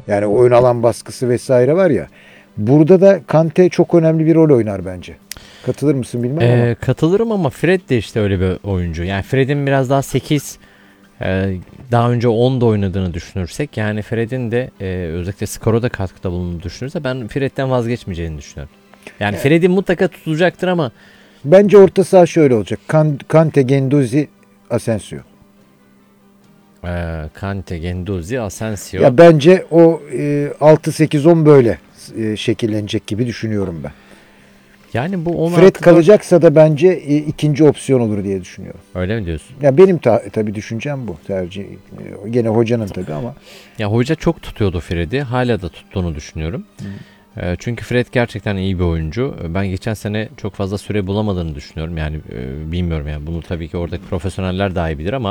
Yani oyun alan baskısı vesaire var ya. Burada da Kante çok önemli bir rol oynar bence. Katılır mısın bilmem ama. Katılırım ama Fred de işte öyle bir oyuncu. Yani Fred'in biraz daha 8, daha önce 10'da oynadığını düşünürsek, yani Fred'in de özellikle skora da katkıda bulunduğunu düşünürse ben Fred'den vazgeçmeyeceğini düşünüyorum. Yani Fred'in mutlaka tutulacaktır ama Bence orta saha şöyle olacak. Kante, Guendouzi, Asensio. Kante, Guendouzi, Asensio. Ya bence o 6-8-10 böyle şekillenecek gibi düşünüyorum ben. Yani bu 16 Fred kalacaksa da bence ikinci opsiyon olur diye düşünüyorum. Öyle mi diyorsun? Ya benim tabii düşüncem bu. Tercih gene hocanın tabii ama. Ya hoca çok tutuyordu Fred'i. Hala da tuttuğunu düşünüyorum. Çünkü Fred gerçekten iyi bir oyuncu. Ben geçen sene çok fazla süre bulamadığını düşünüyorum. Yani bilmiyorum yani, bunu tabii ki oradaki profesyoneller daha iyi bilir ama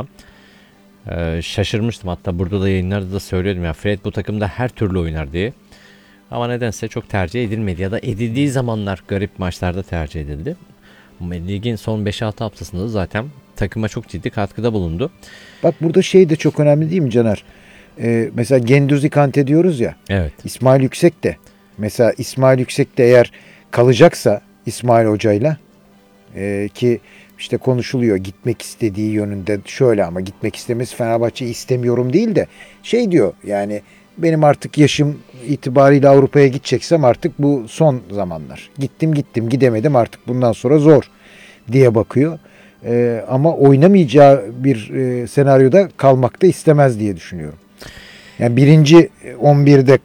şaşırmıştım. Hatta burada da yayınlarda da söylüyordum ya, Fred bu takımda her türlü oynar diye. Ama nedense çok tercih edilmedi ya da edildiği zamanlar garip maçlarda tercih edildi. Ligin son 5-6 haftasında zaten takıma çok ciddi katkıda bulundu. Bak burada şey de çok önemli değil mi Caner? Mesela Guendouzi, Kante diyoruz ya. Evet. İsmail Yüksek de. Mesela İsmail Yüksek de eğer kalacaksa İsmail Hoca'yla ki işte konuşuluyor gitmek istediği yönünde, şöyle ama gitmek istemesi Fenerbahçe'yi istemiyorum değil de şey diyor yani, benim artık yaşım itibariyle Avrupa'ya gideceksem artık bu son zamanlar. Gittim gidemedim, artık bundan sonra zor diye bakıyor. Ama oynamayacağı bir senaryoda kalmak da istemez diye düşünüyorum. Yani birinci 11'de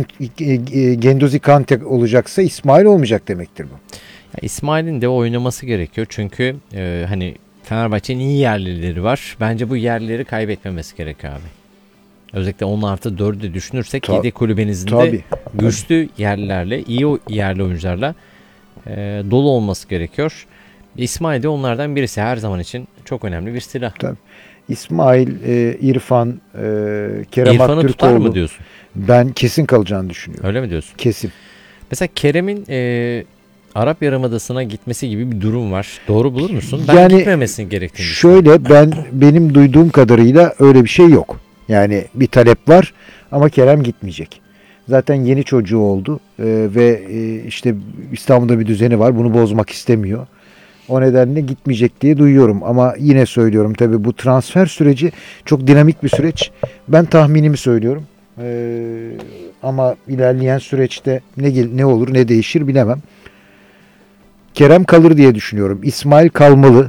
Guendouzi, Kante olacaksa İsmail olmayacak demektir bu. Ya İsmail'in de oynaması gerekiyor çünkü hani Fenerbahçe'nin iyi yerlileri var. Bence bu yerlileri kaybetmemesi gerek abi. Özellikle 10+4'ü düşünürsek yedek kulübenizin de güçlü yerlilerle, iyi yerli oyuncularla dolu olması gerekiyor. İsmail de onlardan birisi, her zaman için çok önemli bir silah. Tabii. İsmail, İrfan, Kerem İrfan'ı tutar mı Aktürkoğlu, diyorsun? ben kesin kalacağını düşünüyorum. Öyle mi diyorsun? Kesin. Mesela Kerem'in Arap Yarımadası'na gitmesi gibi bir durum var. Doğru bulur musun? Ben yani, gitmemesini gerektiğini düşünüyorum. şöyle, benim duyduğum kadarıyla öyle bir şey yok. Yani bir talep var ama Kerem gitmeyecek. Zaten yeni çocuğu oldu ve işte İstanbul'da bir düzeni var. Bunu bozmak istemiyor. O nedenle gitmeyecek diye duyuyorum. Ama yine söylüyorum, tabii bu transfer süreci çok dinamik bir süreç. Ben tahminimi söylüyorum. Ama ilerleyen süreçte ne olur ne değişir bilemem. Kerem kalır diye düşünüyorum. İsmail kalmalı.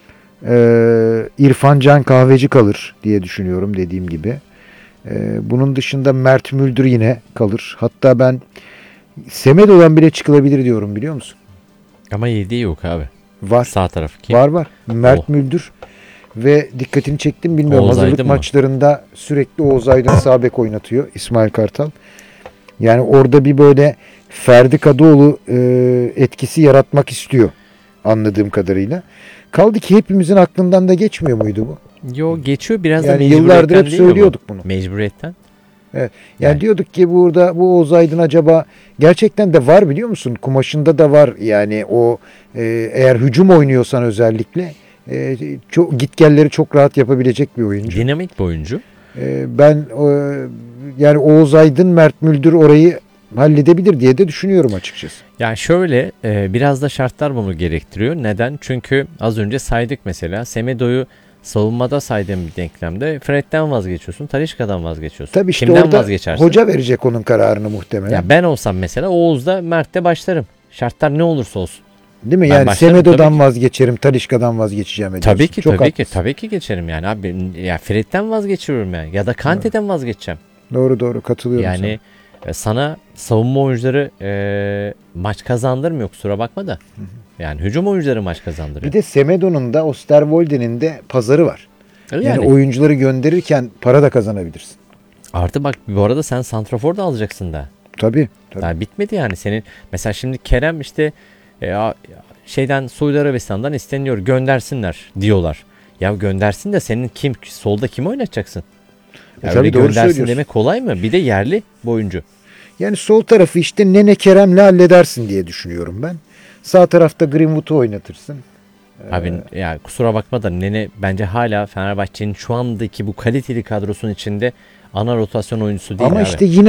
İrfan Can Kahveci kalır diye düşünüyorum, dediğim gibi. Bunun dışında Mert Müldür yine kalır. Hatta ben Semedo'dan bile çıkılabilir diyorum, biliyor musun? Ama yediği yok abi. Var. Sağ taraf kim? Var. Mert Müldür ve dikkatini çektim bilmiyorum. Oğuz Hazırlık Aydın maçlarında sürekli Oğuz Aydın sağ bek oynatıyor İsmail Kartal. Yani orada bir böyle Ferdi Kadıoğlu etkisi yaratmak istiyor anladığım kadarıyla. Kaldı ki hepimizin aklından da geçmiyor muydu bu? Yo, geçiyor biraz yani da yıllardır hep söylüyorduk bunu. Mecburiyetten. Evet. Yani diyorduk ki burada bu Oğuz Aydın acaba gerçekten de var, biliyor musun? Kumaşında da var. Yani o eğer hücum oynuyorsan özellikle gitgelleri çok rahat yapabilecek bir oyuncu. Dinamik bir oyuncu. Ben yani Oğuz Aydın, Mert Müldür orayı halledebilir diye de düşünüyorum açıkçası. Yani şöyle biraz da şartlar bunu gerektiriyor. Neden? Çünkü az önce saydık mesela Semedo'yu savunmada saydığım bir denklemde Fred'den vazgeçiyorsun, Talisca'dan vazgeçiyorsun. Tabii işte kimden orada vazgeçersin? Hoca verecek onun kararını muhtemelen. Ya ben olsam mesela Oğuz'da, Mert'te başlarım. Şartlar ne olursa olsun. Değil mi? Ben Yani başlarım, Semedo'dan vazgeçerim, Talisca'dan vazgeçeceğim edersin. Tabii ki geçerim yani abi. Ya Fred'den vazgeçiyorum yani ya da Kante'den vazgeçeceğim. Doğru katılıyorum yani sana savunma oyuncuları maç kazandırmıyor, kusura bakma da. Yani hücum oyuncuları maç kazandırıyor. Bir de Semedo'nun da Osterwolde'nin de pazarı var. Yani oyuncuları gönderirken para da kazanabilirsin. Artı bak, bu arada sen santrafor da alacaksın da. Tabii. Daha bitmedi yani senin. Mesela şimdi Kerem işte Suudi Arabistan'dan isteniyor, göndersinler diyorlar. Ya göndersin de senin solda kimi oynatacaksın? Ya öyle göndersin demek kolay mı? Bir de yerli bu oyuncu. Yani sol tarafı işte Nene Kerem'le halledersin diye düşünüyorum ben. Sağ tarafta Greenwood'u oynatırsın. Abi ya kusura bakma da Nene bence hala Fenerbahçe'nin şu andaki bu kaliteli kadrosunun içinde ana rotasyon oyuncusu değil. Ama abi. işte yine